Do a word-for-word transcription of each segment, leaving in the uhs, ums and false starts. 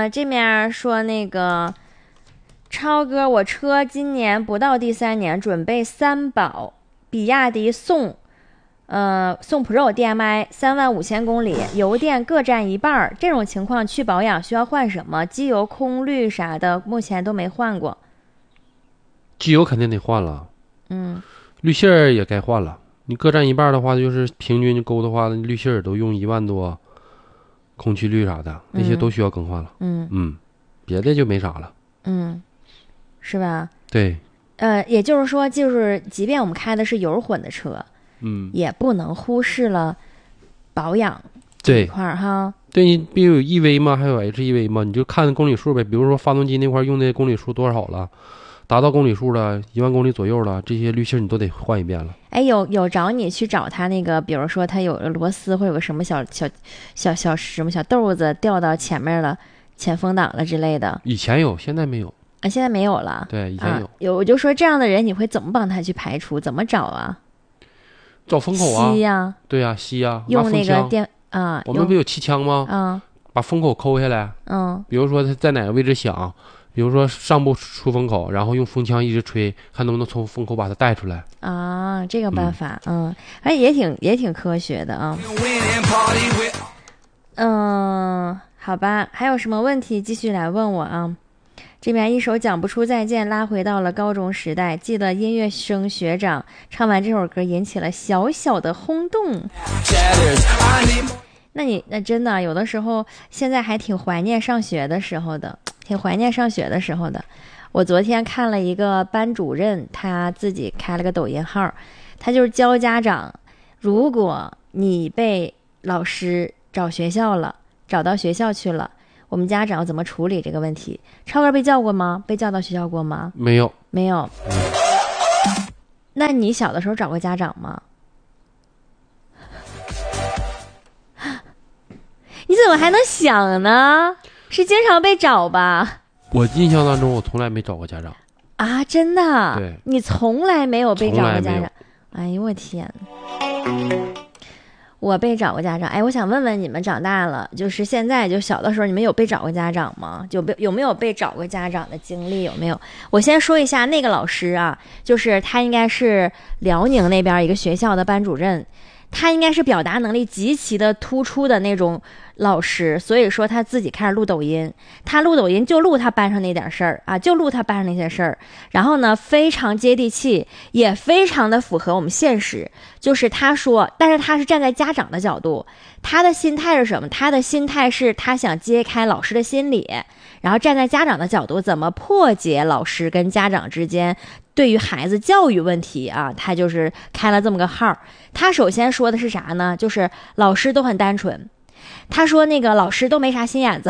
呃，这面说那个超哥，我车今年不到第三年，准备三保，比亚迪宋，呃，宋 Pro D M I 三万五千公里，油电各占一半，这种情况去保养需要换什么？机油、空滤啥的，目前都没换过。 机油肯定得换了， 嗯， 滤芯儿也该换了。你各占一半的话，就是平均勾的话，滤芯儿都用一万多，空气滤啥的那些都需要更换了。 嗯嗯，别的就没啥了。 嗯，是吧？ 对。 呃，也就是说，就是即便我们开的是油混的车， 嗯， 也不能忽视了保养这一块儿哈。 对，你比如有 E V 吗？还有 H E V 吗？你就看公里数呗。比如说发动机那块用的公里数多少了，达到公里数了，一万公里左右了，这些滤芯你都得换一遍了。 哎，有有找你去找他那个，比如说他有螺丝或者有个什么小小小小什么小豆子掉到前面了，前风挡了之类的。 以前有，现在没有。 啊，现在没有了。 对，以前有。 啊、有，我就说这样的人，你会怎么帮他去排除？怎么找啊？ 找风口啊。 吸呀、啊。 对呀、啊，吸呀、啊。 用那个电啊。 我们不有气枪吗？ 啊。 把风口抠下来。 嗯。 比如说它在哪个位置响，比如说上部出风口，然后用风枪一直吹，看能不能从风口把它带出来。 啊，这个办法，嗯，哎、嗯，也挺也挺科学的啊。嗯，好吧，还有什么问题继续来问我啊？这边一首讲不出再见拉回到了高中时代，记得音乐生学长唱完这首歌引起了小小的轰动。那你那真的有的时候现在还挺怀念上学的时候的，挺怀念上学的时候的。我昨天看了一个班主任，他自己开了个抖音号，他就是教家长，如果你被老师找学校了，找到学校去了，我们家长怎么处理这个问题？超哥被叫过吗？被叫到学校过吗？ 没有， 没有。那你小的时候找过家长吗？你怎么还能想呢？是经常被找吧？ 我印象当中，我从来没找过家长啊！真的？ 对， 你从来没有被找过家长？哎呦我天！我被找过家长。哎，我想问问你们，长大了，就是现在，就小的时候，你们有被找过家长吗？就被有没有被找过家长的经历？有没有？我先说一下那个老师啊，就是他应该是辽宁那边一个学校的班主任。他应该是表达能力极其的突出的那种老师，所以说他自己开始录抖音，他录抖音就录他班上那点事儿啊，就录他班上那些事儿，然后呢非常接地气，也非常的符合我们现实。就是他说，但是他是站在家长的角度，他的心态是什么？他的心态是他想揭开老师的心理，然后站在家长的角度，怎么破解老师跟家长之间对于孩子教育问题啊，他就是开了这么个号。他首先说的是啥呢？就是老师都很单纯。他说那个老师都没啥心眼子。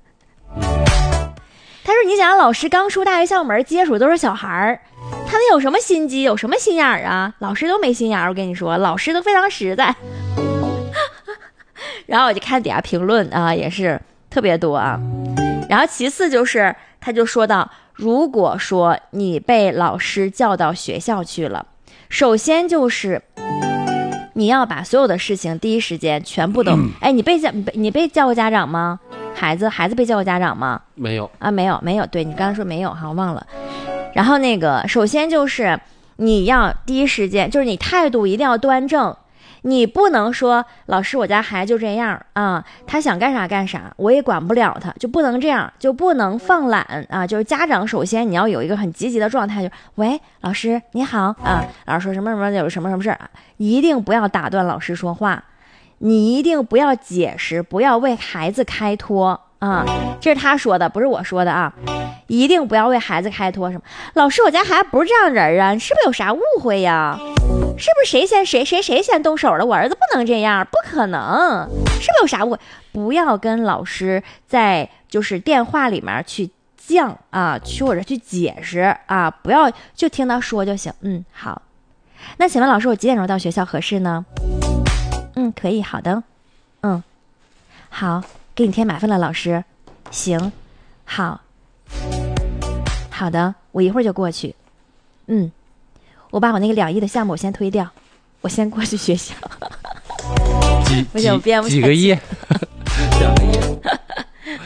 他说你想老师刚出大学校门，接触都是小孩儿，他能有什么心机，有什么心眼儿啊？老师都没心眼儿，我跟你说，老师都非常实在。然后我就看底下评论啊，也是特别多啊。然后其次就是他就说到，如果说你被老师叫到学校去了，首先就是你要把所有的事情第一时间全部都、嗯、哎，你被叫你被叫过家长吗？孩子孩子被叫过家长吗？ 没有啊，没有没有，对，你刚才说没有哈，我忘了。然后那个首先就是你要第一时间，就是你态度一定要端正，你不能说老师我家孩子就这样啊，他想干啥干啥，我也管不了他，就不能这样，就不能放懒啊。就是家长首先你要有一个很积极的状态，就喂老师你好啊，老师说什么什么有什么什么事啊，一定不要打断老师说话，你一定不要解释，不要为孩子开脱啊，这是他说的，不是我说的啊。一定不要为孩子开脱什么老师我家孩子不是这样人啊，你是不是有啥误会呀？是不是谁先谁谁谁先动手了？我儿子不能这样，不可能，是不是有啥误会？不要跟老师在就是电话里面去犟啊，去或者去解释啊，不要就听他说就行。嗯，好。那请问老师，我几点钟到学校合适呢？嗯，可以，好的。嗯，好，给你添麻烦了，老师。行，好。好的，我一会儿就过去。嗯，我把我那个两亿的项目我先推掉，我先过去学校。不行，我编不下去。 几个亿？两个亿。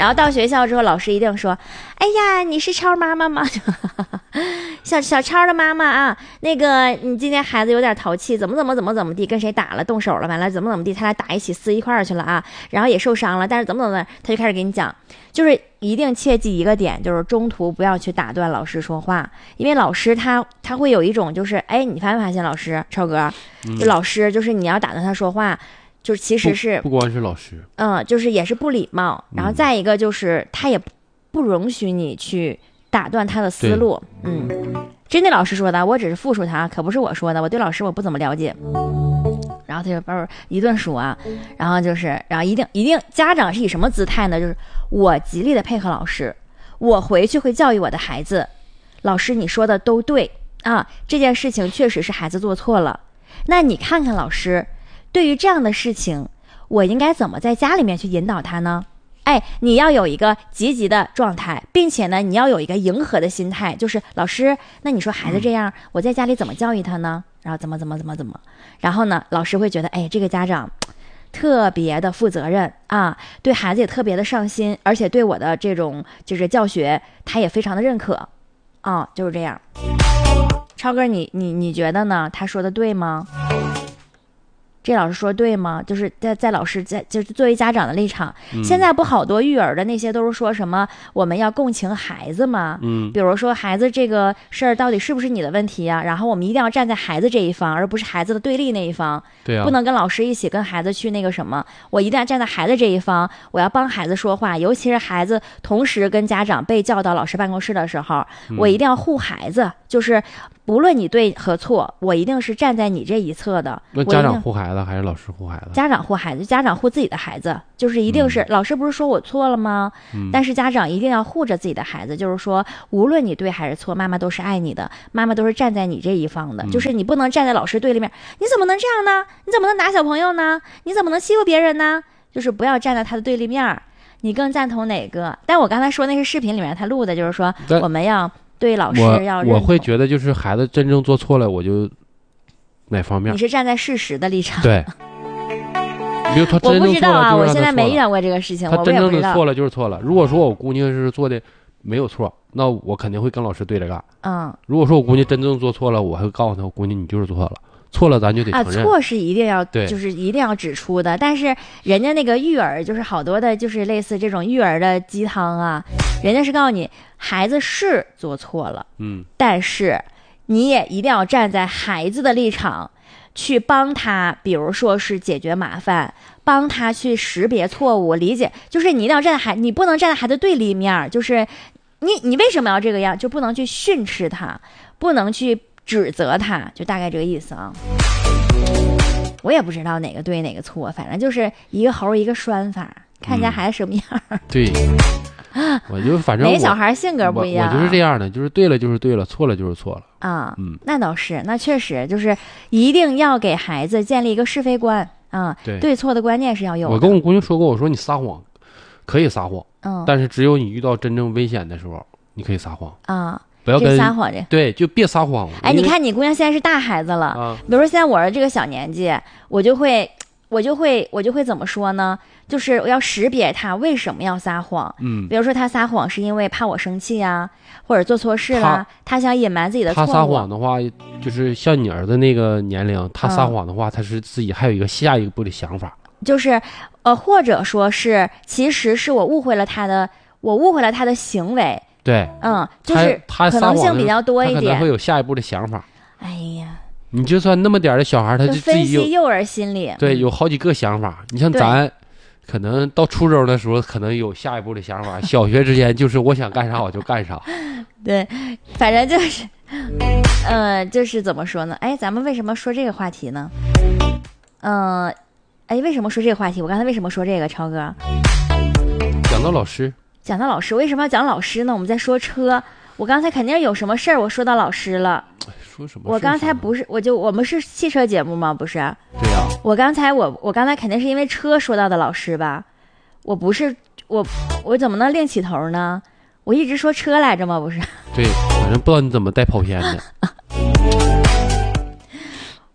然后到学校之后，老师一定说：“哎呀，你是超妈妈吗？小小超的妈妈啊，那个你今天孩子有点淘气，怎么怎么怎么怎么地，跟谁打了，动手了，完了怎么怎么地，他俩打一起撕一块儿去了啊，然后也受伤了，但是怎么怎么，他就开始给你讲，就是一定切记一个点，就是中途不要去打断老师说话，因为老师他他会有一种就是，哎，你发没发现老师超哥，就老师就是你要打断他说话。”就是其实是不, 不光是老师， 嗯，就是也是不礼貌，然后再一个就是他也不容许你去打断他的思路。嗯，真的老师说的，我只是复述他，可不是我说的，我对老师我不怎么了解。然后他就把我一顿说啊，然后就是，然后一定一定家长是以什么姿态呢？就是我极力的配合老师，我回去会教育我的孩子，老师你说的都对啊，这件事情确实是孩子做错了，那你看看老师。对于这样的事情，我应该怎么在家里面去引导他呢？哎，你要有一个积极的状态，并且呢，你要有一个迎合的心态，就是老师，那你说孩子这样，我在家里怎么教育他呢？然后怎么怎么怎么怎么，然后呢，老师会觉得，哎，这个家长特别的负责任啊，对孩子也特别的上心，而且对我的这种就是教学，他也非常的认可啊，就是这样。超哥，你你你觉得呢？他说的对吗？这老师说对吗？就是在在老师在就是作为家长的立场，嗯、现在不好多育儿的那些都是说什么我们要共情孩子嘛，嗯，比如说孩子这个事儿到底是不是你的问题啊？然后我们一定要站在孩子这一方，而不是孩子的对立那一方， 对啊， 不能跟老师一起跟孩子去那个什么，我一定要站在孩子这一方，我要帮孩子说话，尤其是孩子同时跟家长被叫到老师办公室的时候，嗯、我一定要护孩子，就是不论你对和错，我一定是站在你这一侧的。 那家长护孩子还是老师护孩子？ 家长护孩子，家长护自己的孩子，就是一定是、嗯、老师不是说我错了吗？嗯、但是家长一定要护着自己的孩子，就是说无论你对还是错，妈妈都是爱你的，妈妈都是站在你这一方的，嗯、就是你不能站在老师对立面，你怎么能这样呢？你怎么能打小朋友呢？你怎么能欺负别人呢？就是不要站在他的对立面。你更赞同哪个？但我刚才说那个视频里面他录的就是说我们要对老师要认同。 我会觉得就是孩子真正做错了，我就哪方面？ 你是站在事实的立场。 对。 我不知道啊，我现在没遇到过这个事情， 他真正的错了就是错了。如果说我姑娘是做的没有错，那我肯定会跟老师对着干。嗯。如果说我姑娘真正做错了，我还会告诉她，我姑娘你就是错了。错了咱就得承认啊，错是一定要就是一定要指出的。但是人家那个育儿就是好多的，就是类似这种育儿的鸡汤啊，人家是告诉你孩子是做错了，嗯，但是你也一定要站在孩子的立场去帮他，比如说是解决麻烦，帮他去识别错误，理解，就是你一定要站在孩，你不能站在孩子对立面，就是你你为什么要这个样，就不能去训斥他，不能去指责他，就大概这个意思啊。我也不知道哪个对哪个错，反正就是一个猴一个拴法，看家孩子什么样。 嗯、对，我就反正每个小孩性格不一样、啊我，我就是这样的，就是对了就是对了，错了就是错了啊。嗯，那倒是，那确实就是一定要给孩子建立一个是非观啊，对对错的观念是要有的。 我跟我姑娘说过，我说你撒谎可以撒谎，嗯，但是只有你遇到真正危险的时候，你可以撒谎啊。不要跟撒谎这对，就别撒谎。 哎，你看你姑娘现在是大孩子了，啊、比如说现在我儿这个小年纪，我就会，我就会，我就会怎么说呢？就是我要识别他为什么要撒谎。嗯，比如说他撒谎是因为怕我生气呀、啊，或者做错事了，他, 他想隐瞒自己的错误。 他撒谎的话，就是像你儿子那个年龄，他撒谎的话，嗯、他是自己还有一个下一步的想法， 就是呃，或者说是其实是我误会了他的，我误会了他的行为。 对， 嗯，就是可能性比较多一点， 他可能会有下一步的想法。 哎呀， 你就算那么点的小孩，他就自己分析幼儿心理， 对，有好几个想法。你像咱，可能到初中的时候，可能有下一步的想法。小学之前就是我想干啥我就干啥。 对，反正就是，呃，就是怎么说呢？哎，咱们为什么说这个话题呢？嗯、呃，哎，为什么说这个话题？我刚才为什么说这个，超哥？ 讲到老师。 讲到老师，为什么要讲老师呢？我们在说车，我刚才肯定有什么事儿，我说到老师了。 说什么？ 我刚才不是，我就我们是汽车节目吗？不是。 对呀、啊。 我刚才我我刚才肯定是因为车说到的老师吧？我不是我我怎么能另起头呢？我一直说车来着吗？不是。 对，反正不知道你怎么带跑偏的。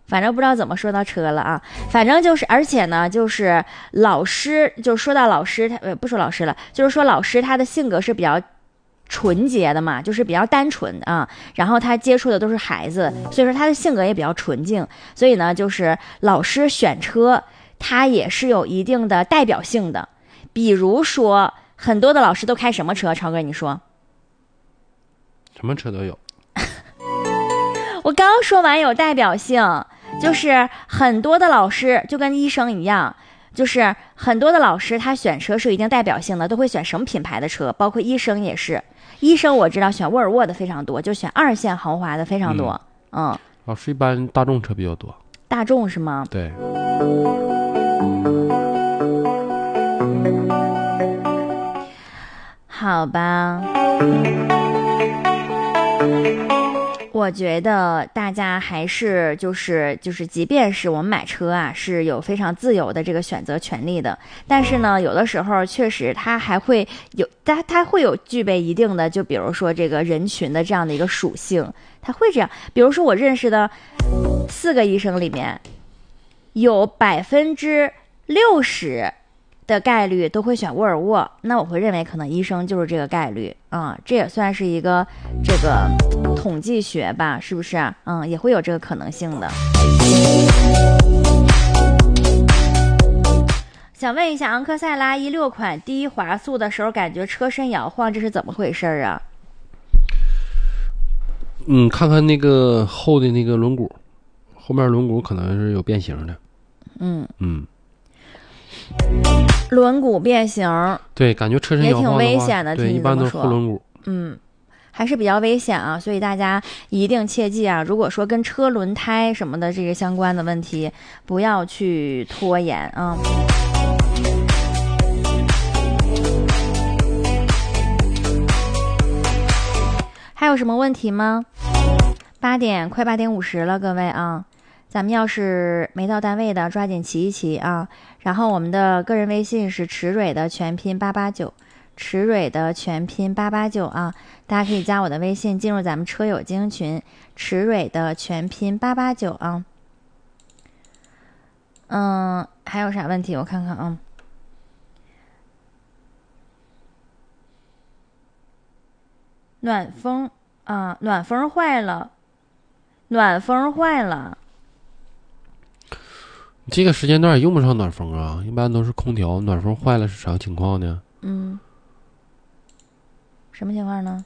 反正不知道怎么说到车了啊，反正就是，而且呢，就是老师，就说到老师，他呃不说老师了，就是说老师他的性格是比较纯洁的嘛，就是比较单纯啊，然后他接触的都是孩子，所以说他的性格也比较纯净，所以呢，就是老师选车，他也是有一定的代表性的，比如说很多的老师都开什么车？超哥，你说？ 什么车都有。 我刚说完有代表性。就是很多的老师就跟医生一样，就是很多的老师他选车是有一定代表性的，都会选什么品牌的车，包括医生也是。医生我知道选沃尔沃的非常多，就选二线豪华的非常多。嗯，嗯老师一般大众车比较多。 大众是吗？ 对。 好吧。我觉得大家还是就是就是，即便是我们买车啊，是有非常自由的这个选择权利的。但是呢，有的时候确实它还会有，它它会有具备一定的，就比如说这个人群的这样的一个属性，它会这样。比如说我认识的四个医生里面，有百分之六十的概率都会选沃尔沃，那我会认为可能医生就是这个概率啊、嗯，这也算是一个这个统计学吧，是不是？嗯，也会有这个可能性的。想问一下，昂克赛拉一六款第一滑速的时候感觉车身摇晃，这是怎么回事啊？ 嗯，看看那个后的那个轮毂，后面轮毂可能是有变形的。 嗯嗯。 轮毂变形， 对，感觉车身摇晃的话也挺危险的。 对，一般都是后轮毂。 嗯，还是比较危险啊，所以大家一定切记啊，如果说跟车轮胎什么的这个相关的问题，不要去拖延啊。还有什么问题吗？八点快八点五十了，各位啊。咱们要是没到单位的，抓紧骑一骑啊！然后我们的个人微信是池蕊的全拼八八九，池蕊的全拼八八九啊！大家可以加我的微信，进入咱们车友精英群，池蕊的全拼八八九啊。嗯，还有啥问题？我看看啊。暖风啊，暖风坏了，暖风坏了。 这个时间段也用不上暖风啊，一般都是空调。暖风坏了是啥情况呢？ 嗯，什么情况呢？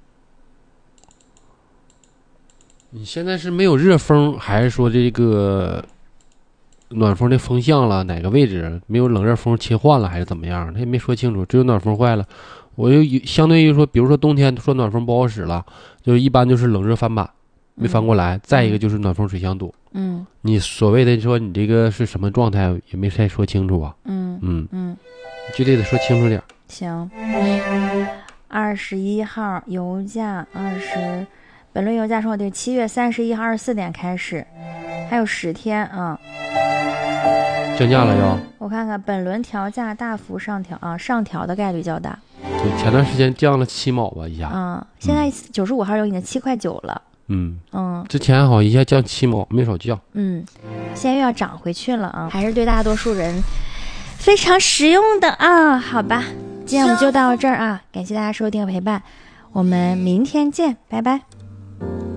你现在是没有热风，还是说这个暖风的风向了哪个位置没有冷热风切换了，还是怎么样？他也没说清楚，只有暖风坏了。我就相对于说，比如说冬天说暖风不好使了，就一般就是冷热翻版。没翻过来、嗯、再一个就是暖风水箱堵。 嗯， 你所谓的说你这个是什么状态也没太说清楚啊。 嗯嗯嗯， 具体得说清楚点。 行。二十一号油价二十，本轮油价说对，七月三十一号二十四点开始，还有十天啊。 降价了要？ 我看看，本轮调价大幅上调啊，上调的概率较大。 对，前段时间降了七毛吧一下。 啊，现在九十五号油已经七块九了。 嗯嗯， 之前好一下降七毛，没少降。 嗯，现在又要涨回去了啊，还是对大多数人非常实用的啊。好吧，今天我们就到这儿啊，感谢大家收听和陪伴，我们明天见，拜拜。